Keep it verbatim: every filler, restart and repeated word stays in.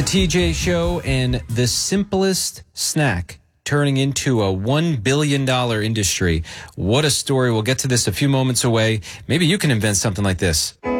The T J Show and the simplest snack turning into a one billion dollars industry. What a story. We'll get to this a few moments away. Maybe you can invent something like this.